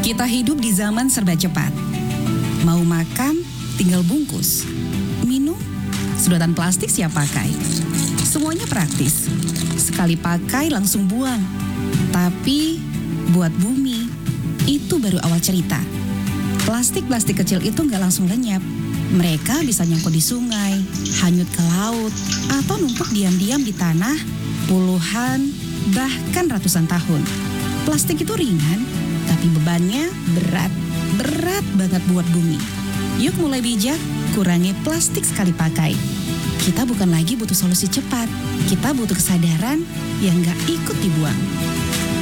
Kita hidup di zaman serba cepat. Mau makan, tinggal bungkus. Minum, sedotan plastik siap pakai. Semuanya praktis. Sekali pakai langsung buang. Tapi buat bumi, itu baru awal cerita. Plastik-plastik kecil itu nggak langsung lenyap. Mereka bisa nyangkut di sungai, hanyut ke laut, atau numpuk diam-diam di tanah puluhan, bahkan ratusan tahun. Plastik itu ringan, tapi bebannya berat banget buat bumi. Yuk mulai bijak, kurangi plastik sekali pakai. Kita bukan lagi butuh solusi cepat, kita butuh kesadaran yang gak ikut dibuang.